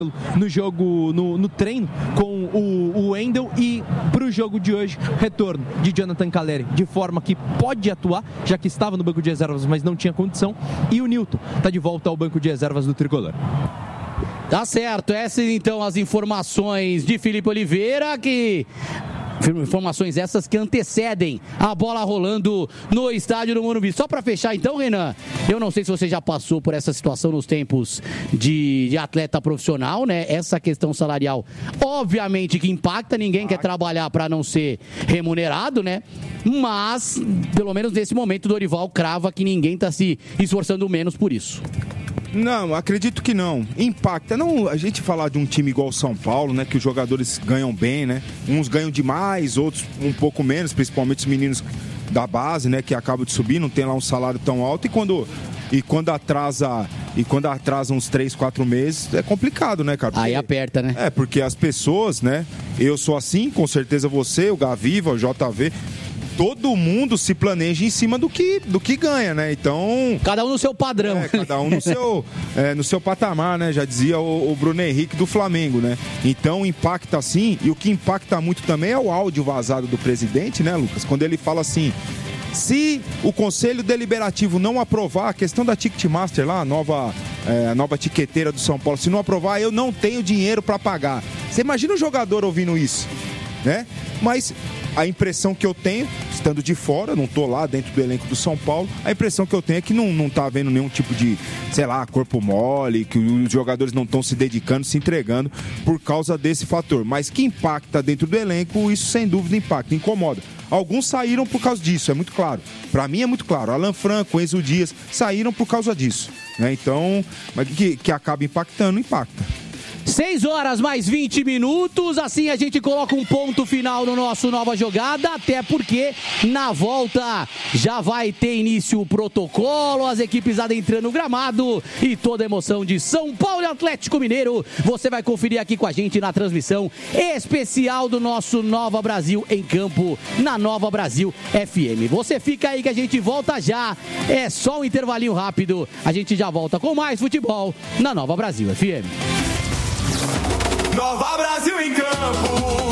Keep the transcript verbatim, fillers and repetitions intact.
no jogo, no, no treino com o, o Wendel, e para o jogo de hoje, retorno de Jonathan Calleri, de forma que pode atuar, já que estava no banco de reservas, mas não tinha condição, e o Nilton está de volta ao banco de reservas do Tricolor. Tá certo, essas então as informações de Felipe Oliveira, que... informações essas que antecedem a bola rolando no estádio do Morumbi. Só para fechar então, Renan, eu não sei se você já passou por essa situação nos tempos de, de atleta profissional, né? Essa questão salarial, obviamente que impacta, ninguém quer trabalhar para não ser remunerado, né? Mas, pelo menos nesse momento, o Dorival crava que ninguém está se esforçando menos por isso. Não, acredito que não. Impacta. Não, a gente falar de um time igual o São Paulo, né? Que os jogadores ganham bem, né? Uns ganham demais, outros um pouco menos, principalmente os meninos da base, né? Que acabam de subir, não tem lá um salário tão alto. E quando, e quando atrasa e quando atrasa uns três, quatro meses, é complicado, né, cara? Porque, aí aperta, né? É, porque as pessoas, né? Eu sou assim, com certeza você, o Gaviva, o J V... todo mundo se planeja em cima do que, do que ganha, né? Então... cada um no seu padrão. É, cada um no seu, é, no seu patamar, né? Já dizia o, o Bruno Henrique do Flamengo, né? Então impacta sim, e o que impacta muito também é o áudio vazado do presidente, né, Lucas? Quando ele fala assim... se o Conselho Deliberativo não aprovar a questão da Ticketmaster lá, a nova, é, a nova tiqueteira do São Paulo, se não aprovar, eu não tenho dinheiro para pagar. Você imagina o jogador ouvindo isso, né? Mas a impressão que eu tenho, estando de fora, não tô lá dentro do elenco do São Paulo, a impressão que eu tenho é que não, não tá havendo nenhum tipo de, sei lá, corpo mole, que os jogadores não estão se dedicando, se entregando por causa desse fator. Mas que impacta dentro do elenco, isso sem dúvida impacta, incomoda. Alguns saíram por causa disso, é muito claro. Para mim é muito claro. Alan Franco, Enzo Dias, saíram por causa disso, né? Então, mas que, que acaba impactando, impacta. seis horas mais vinte minutos, assim a gente coloca um ponto final no nosso Nova Jogada, até porque na volta já vai ter início o protocolo, as equipes adentrando o gramado e toda a emoção de São Paulo e Atlético Mineiro. Você vai conferir aqui com a gente na transmissão especial do nosso Nova Brasil em campo, na Nova Brasil F M. Você fica aí que a gente volta já, é só um intervalinho rápido, a gente já volta com mais futebol na Nova Brasil F M. Nova Brasil em campo.